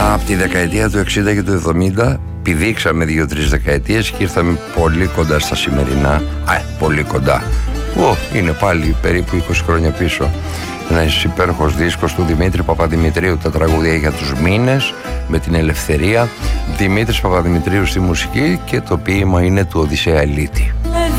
Από τη δεκαετία του 60 και του 70 πηδήξαμε 2-3 δεκαετίες και ήρθαμε πολύ κοντά στα σημερινά. Πολύ κοντά. Είναι πάλι περίπου 20 χρόνια πίσω. Ένας υπέροχος δίσκος του Δημήτρη Παπαδημητρίου, τα τραγούδια για τους μήνες, με την ελευθερία. Δημήτρης Παπαδημητρίου στη μουσική και το ποίημα είναι του Οδυσσέα Ελίτη.